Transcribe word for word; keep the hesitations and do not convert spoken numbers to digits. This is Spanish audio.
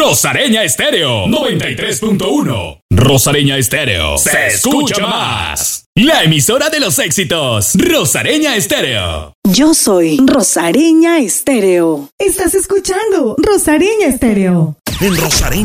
Rosareña Estéreo noventa y tres punto uno. Rosareña Estéreo se escucha más. La emisora de los éxitos. Rosareña Estéreo. Yo soy Rosareña Estéreo. Estás escuchando Rosareña Estéreo. En Rosareña